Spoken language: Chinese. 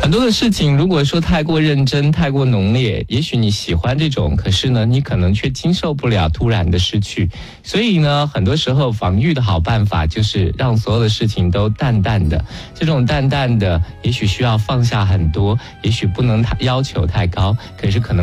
很多的事情如果说太过认真太过浓烈，也许你喜欢这种，可是呢你可能却经受不了突然的失去。所以呢很多时候防御的好办法就是让所有的事情都淡淡的，这种淡淡的也许需要放下很多，也许不能要求太高，可是可能